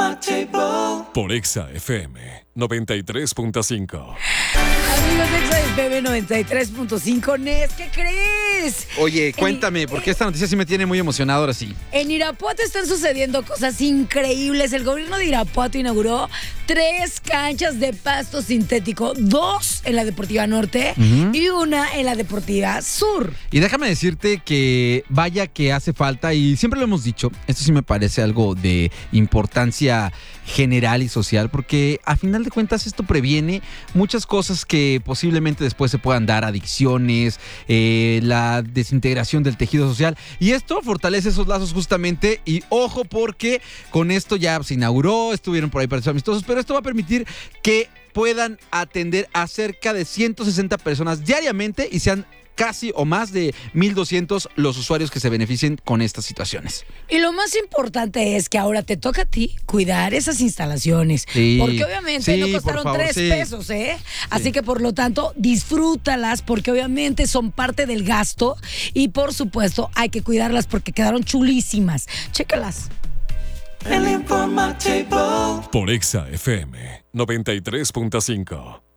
Por Exa FM 93.5. Amigos de Exa FM 93.5, Nes, ¿qué crees? Oye, cuéntame, porque esta noticia sí me tiene muy emocionado ahora sí. En Irapuato están sucediendo cosas increíbles. El gobierno de Irapuato inauguró 3 canchas de pasto sintético, 2 en la Deportiva Norte y 1 en la Deportiva Sur. Y déjame decirte que vaya que hace falta, y siempre lo hemos dicho, esto sí me parece algo de importancia general y social, porque a final de cuentas esto previene muchas cosas que posiblemente después se puedan dar, adicciones, la desintegración del tejido social, y esto fortalece esos lazos justamente. Y ojo, porque con esto ya se inauguró, estuvieron por ahí partidos amistosos, pero esto va a permitir que puedan atender a cerca de 160 personas diariamente y sean casi o más de 1,200 los usuarios que se beneficien con estas situaciones. Y lo más importante es que ahora te toca a ti cuidar esas instalaciones. Sí, porque obviamente no costaron por favor, 3 pesos, ¿eh? Así Sí. que por lo tanto, disfrútalas porque obviamente son parte del gasto y por supuesto hay que cuidarlas porque quedaron chulísimas. Chécalas. Por Exa FM 93.5.